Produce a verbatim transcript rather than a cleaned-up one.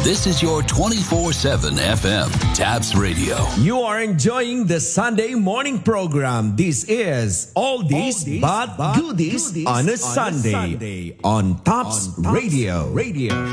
This is your twenty-four seven F M, Tabs Radio. You are enjoying the Sunday morning program. This is All This But Goodies on a Sunday on Tops Radio. Radio.